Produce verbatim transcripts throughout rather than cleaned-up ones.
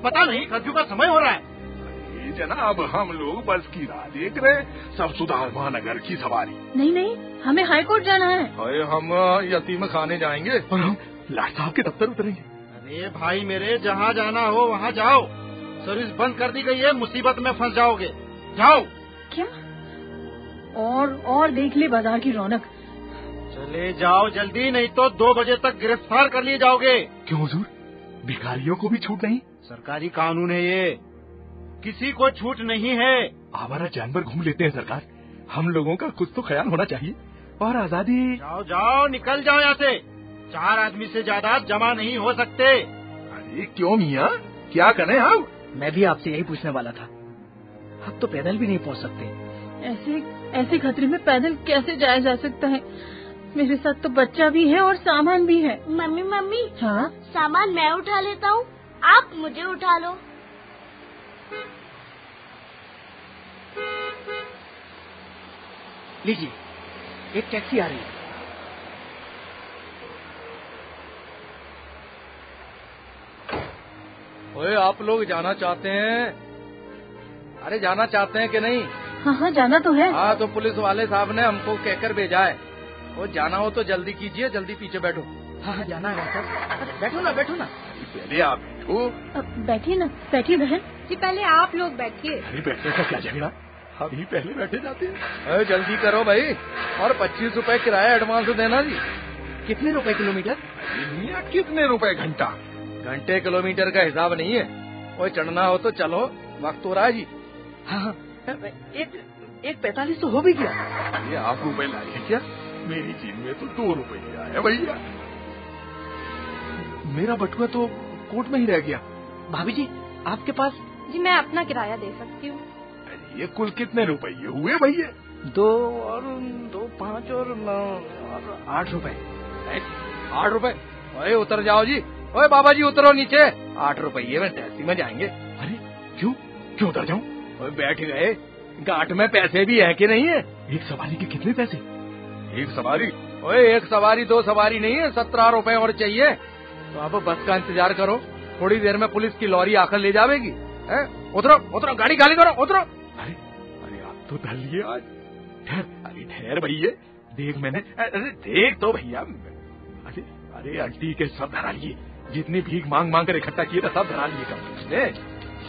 पता नहीं कर्फ्यू का समय हो रहा है। अरे जनाब, हम लोग बस की राह देख रहे, सब सुधार महानगर की सवारी। नहीं नहीं, हमें हाई कोर्ट जाना है। अरे हम यतीम खाने जाएंगे और हम लाट साहब के दफ्तर उतरेंगे। अरे भाई मेरे, जहाँ जाना हो वहाँ जाओ, सर्विस बंद कर दी गई है, मुसीबत में फंस जाओगे, जाओ। क्या? और और देख ले बाजार की रौनक। चले जाओ जल्दी, नहीं तो दो बजे तक गिरफ्तार कर लिए जाओगे। क्यों हुजूर, भिखारियों को भी छूट नहीं? सरकारी कानून है ये, किसी को छूट नहीं है। आवारा जानवर घूम लेते हैं सरकार, हम लोगों का कुछ तो ख्याल होना चाहिए। और आजादी। जाओ जाओ, निकल जाओ यहाँ से, चार आदमी से ज्यादा जमा नहीं हो सकते। अरे क्यों मियाँ, क्या करें हम? मैं भी आपसे यही पूछने वाला था, अब तो पैदल भी नहीं पहुँच सकते। ऐसे ऐसे खतरे में पैदल कैसे जाया जा सकता है? मेरे साथ तो बच्चा भी है और सामान भी है। मम्मी मम्मी, हाँ? सामान मैं उठा लेता हूँ, आप मुझे उठा लो। लीजिए, एक टैक्सी आ रही है। ओए, आप लोग जाना चाहते हैं? अरे जाना चाहते हैं कि नहीं? हाँ हाँ, जाना तो है। हाँ, तो पुलिस वाले साहब ने हमको कहकर भेजा है, वो जाना हो तो जल्दी कीजिए, जल्दी पीछे बैठो। हाँ हाँ, जाना है सर। अरे बैठो ना, बैठो ना। पहले आप बैठो। अब बैठिए ना, बैठिए बहन जी, पहले आप लोग बैठिए। अरे बैठने का क्या झगड़ा, हम ही पहले बैठे जाते हैं। अरे जल्दी करो भाई, और पच्चीस रुपए किराया एडवांस देना जी। कितने रुपए किलोमीटर? मियाँ कितने रुपए घंटा? घंटे किलोमीटर का हिसाब नहीं है, कोई चढ़ना हो तो चलो, वक्त हो रहा है जी। हाँ हाँ, एक एक पैतालीस तो हो भी गया। ये आप रुपए लाए क्या? मेरी जेब में तो दो रुपए आया भैया। मेरा बटुआ तो कोर्ट में ही रह गया। भाभी जी, आपके पास? जी, मैं अपना किराया दे सकती हूँ। अरे ये कुल कितने रुपये हुए भैया? दो और दो पाँच और नौ और आठ रुपए। आठ रुपए? ओए उतर जाओ जी, ओए बाबा जी उतरो नीचे, आठ रुपये में टैक्सी में जाएंगे। अरे क्यों क्यों उतर जाऊं? ओए बैठ गए, गांठ में पैसे भी है कि नहीं है? एक सवारी के कितने पैसे? एक सवारी? ओए एक सवारी दो सवारी नहीं है, सत्रह रुपए और चाहिए। तो अब बस का इंतजार करो, थोड़ी देर में पुलिस की लॉरी आकर ले जाएगी। उतरो उतरो, गाड़ी खाली करो, उतरो। अरे अरे आप तो डर लिए आज। ठहर, अरे ठहर भैया, देख मैंने, अरे देख तो भैया। अरे अरे आंटी के सब धरा लिए, जितनी भीख मांग मांग कर इकट्ठा किए था सब धरा लिए कम।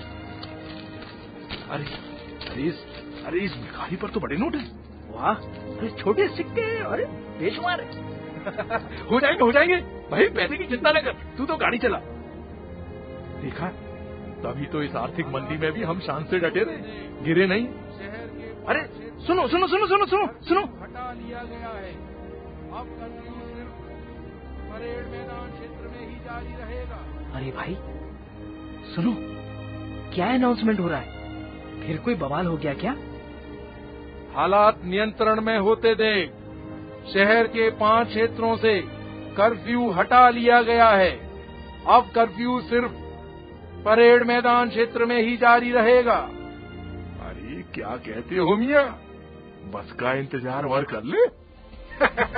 अरे अरे इस अरे इस भिखारी पर तो बड़े नोट है। वाह, अरे छोटे सिक्के, अरे बेशुमार है। हो जाएंगे हो जाएंगे भाई, पैसे की चिंता न कर, तू तो गाड़ी चला। देखा, तभी तो इस आर्थिक मंदी में भी हम शान से डटे रहे, गिरे नहीं। अरे सुनो सुनो सुनो सुनो सुनो सुनो, हटा लिया गया है, अब कर्फ्यू सिर्फ परेड मैदान क्षेत्र में ही जारी रहेगा। अरे भाई सुनो, क्या अनाउंसमेंट हो रहा है? फिर कोई बवाल हो गया क्या? हालात नियंत्रण में होते देख शहर के पांच क्षेत्रों से कर्फ्यू हटा लिया गया है, अब कर्फ्यू सिर्फ परेड मैदान क्षेत्र में ही जारी रहेगा। अरे क्या कहते हो मियाँ, बस का इंतजार और कर ले।